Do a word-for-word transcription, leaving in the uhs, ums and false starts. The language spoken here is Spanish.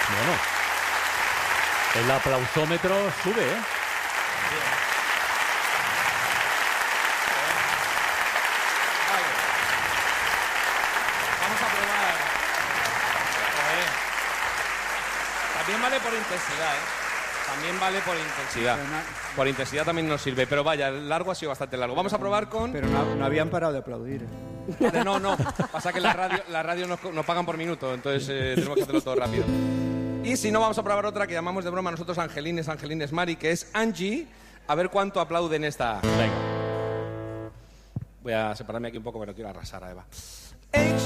Bueno, el aplausómetro sube, ¿eh? Vale. Vamos a probar. Joder. También vale por intensidad, ¿eh? También vale por intensidad. Por intensidad también nos sirve. Pero vaya, el largo ha sido bastante largo. Vamos a probar con... Pero no, no habían parado de aplaudir. ¿eh? No, no. Pasa que la radio, la radio nos, nos pagan por minuto, entonces eh, tenemos que hacerlo todo rápido. Y si no, vamos a probar otra que llamamos de broma nosotros Angelines, Angelines Mari, que es Angie. A ver cuánto aplauden esta. Venga. Voy a separarme aquí un poco, pero quiero arrasar a Eva. Angie.